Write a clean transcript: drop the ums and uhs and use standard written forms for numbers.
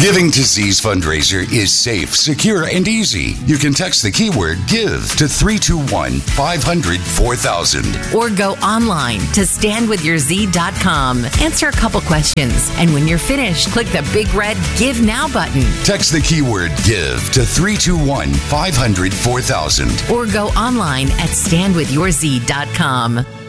Giving to Z's fundraiser is safe, secure, and easy. You can text the keyword GIVE to 321-500-4000. Or go online to standwithyourz.com. Answer a couple questions, and when you're finished, click the big red Give Now button. Text the keyword GIVE to 321-500-4000. Or go online at standwithyourz.com.